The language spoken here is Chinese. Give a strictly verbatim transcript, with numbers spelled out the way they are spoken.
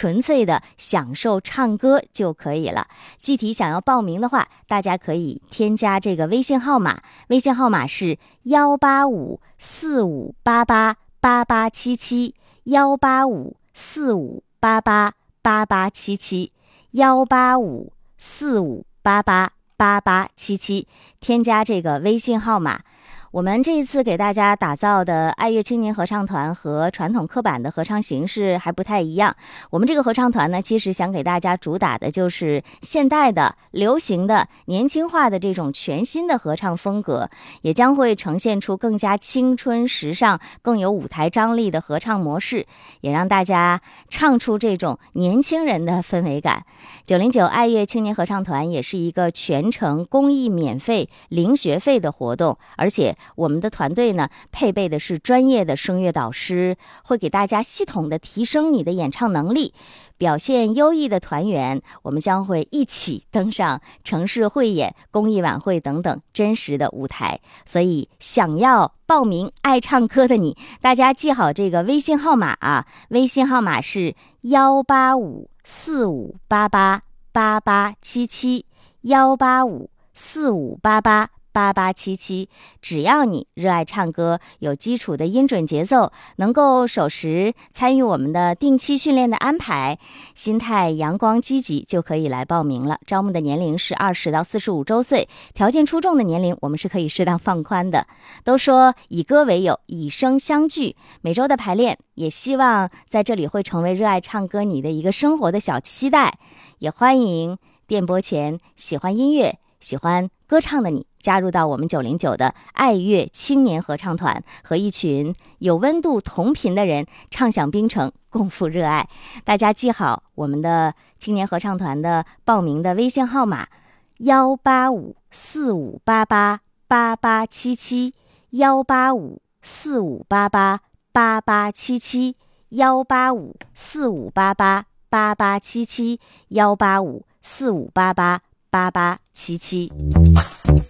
纯粹的享受唱歌就可以了。具体想要报名的话，大家可以添加这个微信号码，微信号码是幺八五四五八八八八七七，幺八五四五八八八八七七，幺八五四五八八八八七七，添加这个微信号码。我们这一次给大家打造的爱乐青年合唱团和传统刻板的合唱形式还不太一样。我们这个合唱团呢，其实想给大家主打的就是现代的、流行的、年轻化的这种全新的合唱风格，也将会呈现出更加青春时尚、更有舞台张力的合唱模式，也让大家唱出这种年轻人的氛围感。九零九爱乐青年合唱团也是一个全程公益免费、零学费的活动，而且我们的团队呢，配备的是专业的声乐导师，会给大家系统的提升你的演唱能力。表现优异的团员，我们将会一起登上城市汇演、公益晚会等等真实的舞台。所以想要报名爱唱歌的你，大家记好这个微信号码啊，微信号码是幺八五四五八八八八七七，幺八五四五八八八八七七，只要你热爱唱歌，有基础的音准节奏，能够守时参与我们的定期训练的安排，心态阳光积极，就可以来报名了。招募的年龄是二十到四十五周岁，条件出众的年龄我们是可以适当放宽的。都说以歌为友，以声相聚，每周的排练也希望在这里会成为热爱唱歌你的一个生活的小期待。也欢迎电波前喜欢音乐、喜欢歌唱的你加入到我们九零九的爱乐青年合唱团，和一群有温度同频的人唱响冰城，共赴热爱。大家记好我们的青年合唱团的报名的微信号码幺八五四五八八八八七七，幺八五四五八八八八七七，幺八五四五八八八八七七，幺八五四五八八八八七七。